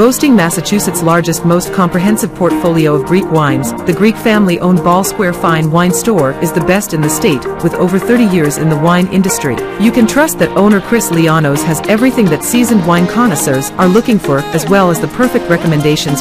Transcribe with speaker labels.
Speaker 1: Boasting Massachusetts' largest, most comprehensive portfolio of Greek wines, the Greek family-owned Ball Square Fine Wine Store is the best in the state, with over 30 years in the wine industry. You can trust that owner Chris Lianos has everything that seasoned wine connoisseurs are looking for, as well as the perfect recommendations